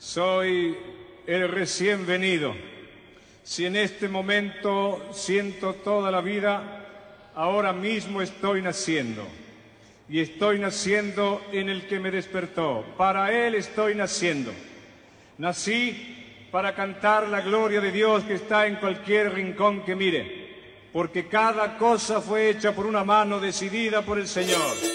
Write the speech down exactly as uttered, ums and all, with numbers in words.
Soy el recién venido. Si en este momento siento toda la vida, ahora mismo estoy naciendo. Y estoy naciendo en el que me despertó. Para Él estoy naciendo. Nací para cantar la gloria de Dios que está en cualquier rincón que mire, porque cada cosa fue hecha por una mano decidida por el Señor.